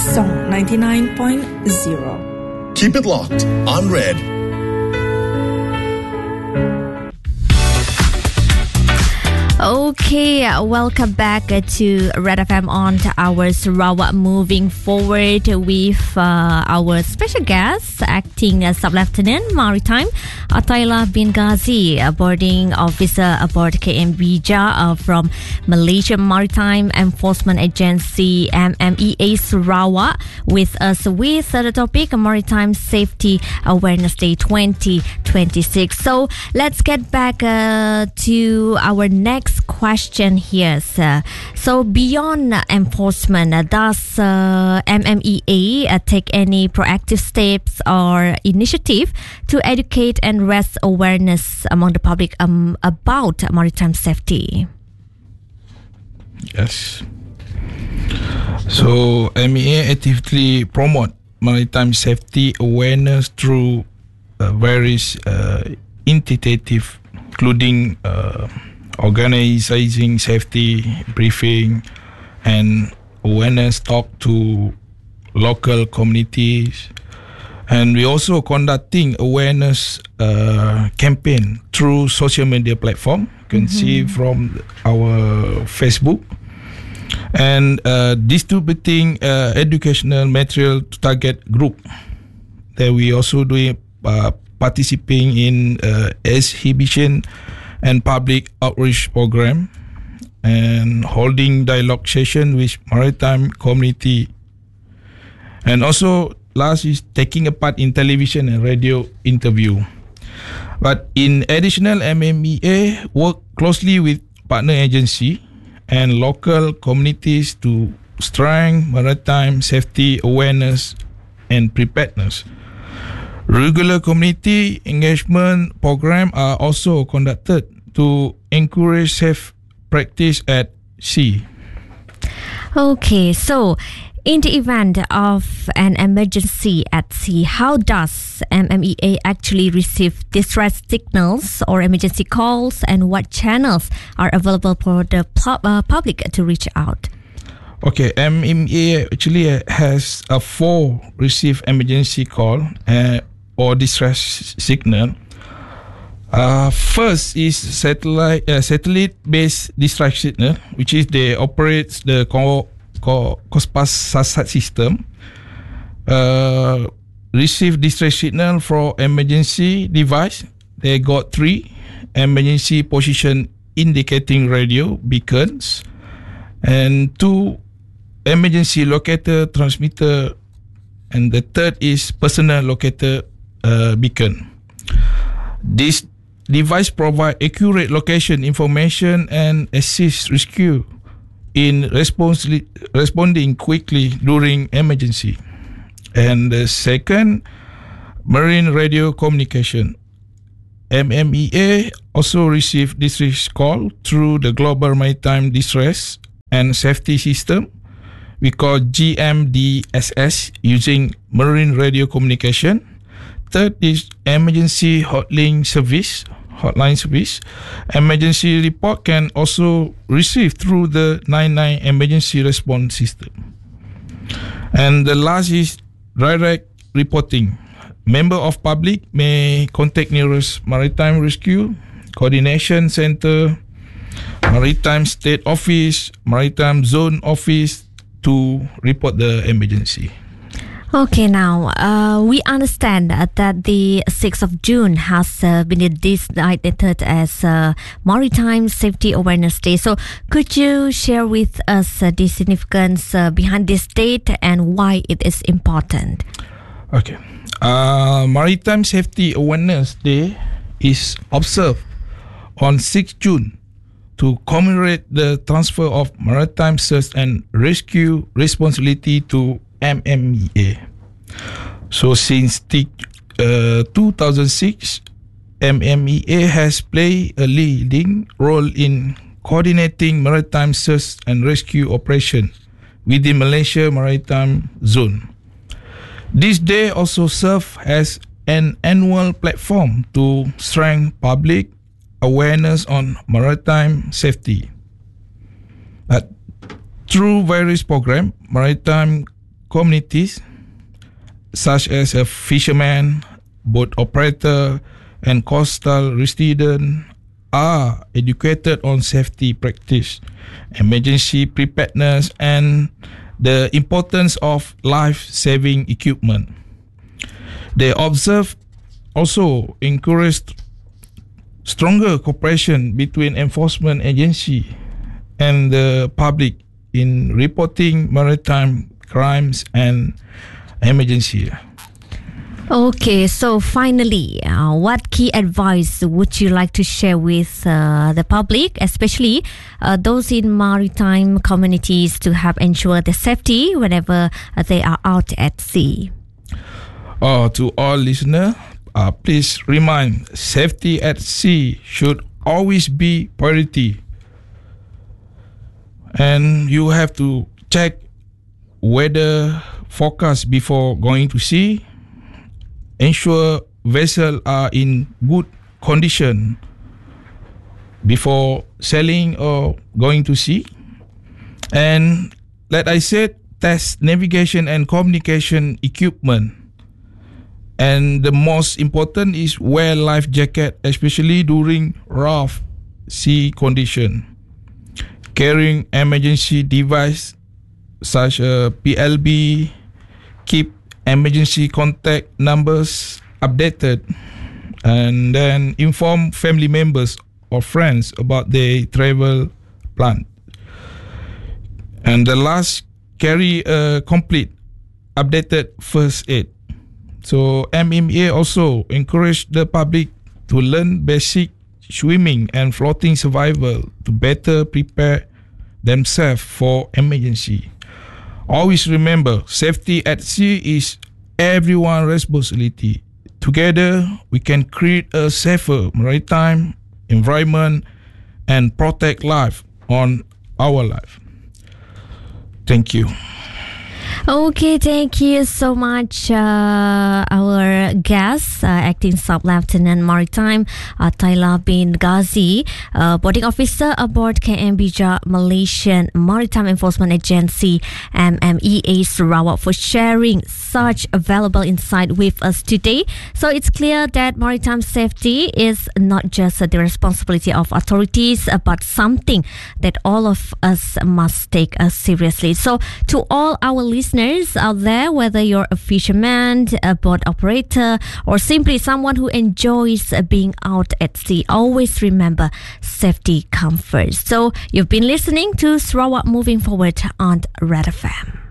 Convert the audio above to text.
Song 99.0. Keep it locked on Red. Okay, welcome back to Red FM on our Sarawak. Moving forward with our special guest, acting Sub-Lieutenant Maritime Atayla bin Ghazi, boarding officer aboard KM Bija from Malaysia Maritime Enforcement Agency MMEA Sarawak, with us with the topic Maritime Safety Awareness Day 2026. So let's get back to our next question here, sir. So beyond enforcement, does MMEA take any proactive steps or initiative to educate and raise awareness among the public about maritime safety? Yes. So MEA actively promote maritime safety awareness through various initiatives, including organizing safety briefing and awareness talk to local communities, and we also conducting awareness campaign through social media platform. You can see from our Facebook, and distributing educational material to target group. That we also doing participating in exhibition and public outreach program, and holding dialogue session with maritime community, and also last is taking a part in television and radio interview. But in additional, MMEA work closely with partner agency and local communities to strengthen maritime safety awareness and preparedness. Regular community engagement programs are also conducted to encourage safe practice at sea. Okay, so in the event of an emergency at sea, how does MMEA actually receive distress signals or emergency calls, and what channels are available for the public to reach out? Okay, MMEA actually has a 4 receive emergency call or distress signal. First is satellite-based distress signal, which is they operate the COSPAS SASAT system. Receive distress signal for emergency device. They got 3 emergency position indicating radio beacons, and 2 emergency locator transmitter, and the third is personal locator beacon. This device provide accurate location information and assist rescue in responding quickly during emergency. And the second, marine radio communication. MMEA also receive distress call through the Global Maritime Distress and Safety System. We call GMDSS, using marine radio communication. Third is emergency hotline service. Emergency report can also receive through the 99 emergency response system. And the last is direct reporting. Member of public may contact nearest Maritime Rescue Coordination Center, Maritime State Office, Maritime Zone Office to report the emergency. Okay, now we understand that the 6th of June has been designated as Maritime Safety Awareness Day. So could you share with us the significance behind this date and why it is important? Okay. Maritime Safety Awareness Day is observed on 6th June to commemorate the transfer of maritime search and rescue responsibility to MMEA. So since 2006, MMEA has played a leading role in coordinating maritime search and rescue operations within Malaysia Maritime Zone. This day also serves as an annual platform to strengthen public awareness on maritime safety. Through various programs, maritime communities, such as a fisherman, boat operator, and coastal resident, are educated on safety practice, emergency preparedness, and the importance of life-saving equipment. They observe also encouraged stronger cooperation between enforcement agency and the public in reporting maritime crimes and emergency. Okay, so finally, what key advice would you like to share with the public, especially those in maritime communities, to help ensure the safety whenever they are out at sea? To all listeners, please remind, safety at sea should always be priority. And you have to check weather forecast before going to sea. Ensure vessels are in good condition before sailing or going to sea. And like I said, test navigation and communication equipment. And the most important is wear life jacket, especially during rough sea condition. Carrying emergency device such as PLB, keep emergency contact numbers updated, and then inform family members or friends about their travel plan. And the last, carry a complete updated first aid. So MMA also encourage the public to learn basic swimming and floating survival to better prepare themselves for emergency. Always remember, safety at sea is everyone's responsibility. Together, we can create a safer maritime environment and protect life on our life. Thank you. Okay, thank you so much, our guest, Acting Sub-Lieutenant Maritime Ataylah bin Ghazi, boarding officer aboard KM Bijak Malaysian Maritime Enforcement Agency, MMEA Sarawak, for sharing such valuable insight with us today. So it's clear that maritime safety is not just the responsibility of authorities, but something that all of us must take seriously. So to all our listeners out there, whether you're a fisherman, a boat operator, or simply someone who enjoys being out at sea, always remember, safety comes first. So you've been listening to Sarawak Moving Forward on Red FM.